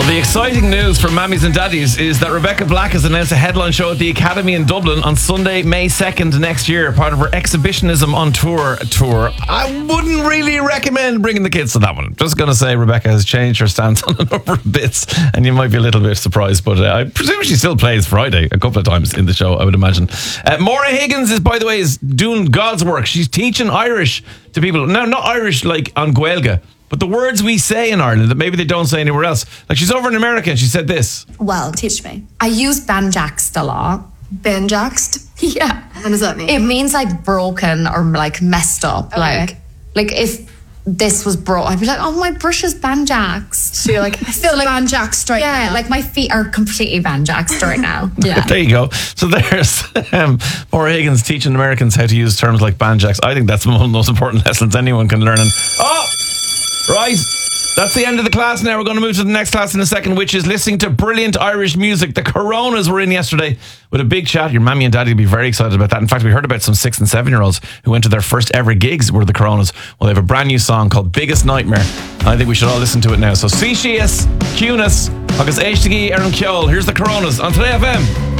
Well, the exciting news for mammies and daddies is that Rebecca Black has announced a headline show at the Academy in Dublin on Sunday, May 2nd next year, part of her Exhibitionism on Tour. I wouldn't really recommend bringing the kids to that one. Just going to say Rebecca has changed her stance on a number of bits, and you might be a little bit surprised, but I presume she still plays Friday a couple of times in the show, I would imagine. Maura Higgins is, by the way, is doing God's work. She's teaching Irish to people. Now, not Irish like on Gaeilge, but the words we say in Ireland that maybe they don't say anywhere else. Like, she's over in America and she said this. Well, teach me. I use banjaxed a lot. Banjaxed? Yeah. What does that mean? It means like broken or like messed up. Okay. Like if this was broke, I'd be like, oh, my brush is banjaxed. So you're like, I feel like banjaxed right now. Yeah, like my feet are completely banjaxed right now. Yeah. There you go. So there's Maura Higgins teaching Americans how to use terms like banjax. I think that's one of the most important lessons anyone can learn. And right, that's the end of the class now. We're going to move to the next class in a second, which is listening to brilliant Irish music. The Coronas were in yesterday with a big chat. Your mammy and daddy will be very excited about that. In fact, we heard about some 6 and 7 year olds who went to their first ever gigs were the Coronas. Well, they have a brand new song called Biggest Nightmare. I think we should all listen to it now. So, Cunas, Agus Eishtigi, Aaron Kjol. Here's the Coronas on Today FM.